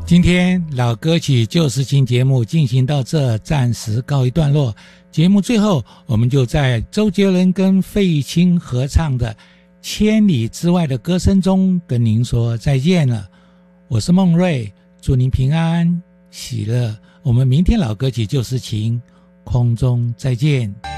今天老歌曲旧事情节目进行到这，暂时告一段落。节目最后，我们就在周杰伦跟费玉清合唱的《千里之外的歌声》中跟您说再见了。我是孟瑞，祝您平安喜乐。我们明天老歌曲旧事情空中再见。